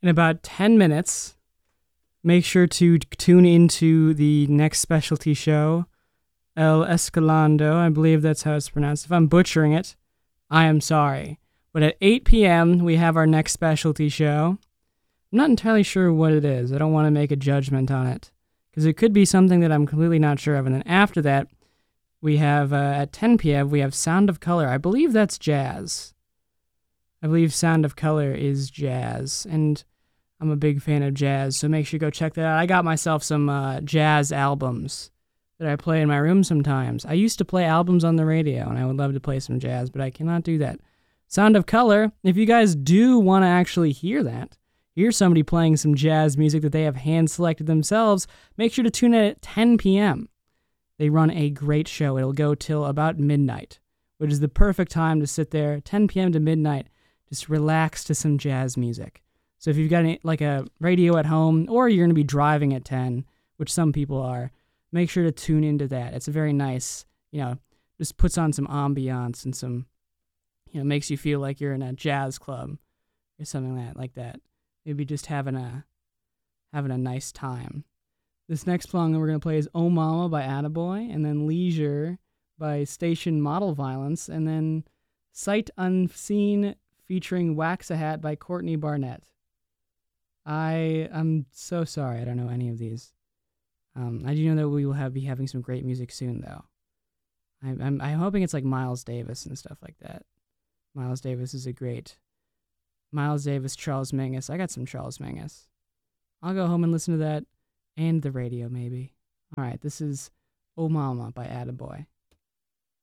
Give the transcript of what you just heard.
in about 10 minutes. Make sure to tune into the next specialty show, El Escalando. I believe that's how it's pronounced. If I'm butchering it, I am sorry. But at 8 p.m., we have our next specialty show. I'm not entirely sure what it is. I don't want to make a judgment on it, because it could be something that I'm completely not sure of. And then after that, we have, at 10 p.m., we have Sound of Color. I believe that's jazz. I believe Sound of Color is jazz, and I'm a big fan of jazz, so make sure you go check that out. I got myself some jazz albums that I play in my room sometimes. I used to play albums on the radio, and I would love to play some jazz, but I cannot do that. Sound of Color, if you guys do want to actually hear that, hear somebody playing some jazz music that they have hand-selected themselves, make sure to tune in at 10 p.m. They run a great show. It'll go till about midnight, which is the perfect time to sit there, 10 p.m. to midnight, just relax to some jazz music. So if you've got like a radio at home, or you're going to be driving at 10, which some people are, make sure to tune into that. It's a very nice, just puts on some ambiance and some, makes you feel like you're in a jazz club or something like that. Maybe just having a nice time. This next song we're going to play is Oh Mama by Attaboy, and then Leisure by Station Model Violence, and then Sight Unseen featuring Wax-a-Hat by Courtney Barnett. I'm so sorry, I don't know any of these. I do know that we will be having some great music soon, though. I'm hoping it's like Miles Davis and stuff like that. Miles Davis is a great... Miles Davis, Charles Mingus. I got some Charles Mingus. I'll go home and listen to that, and the radio, maybe. All right, this is Oh Mama by Attaboy.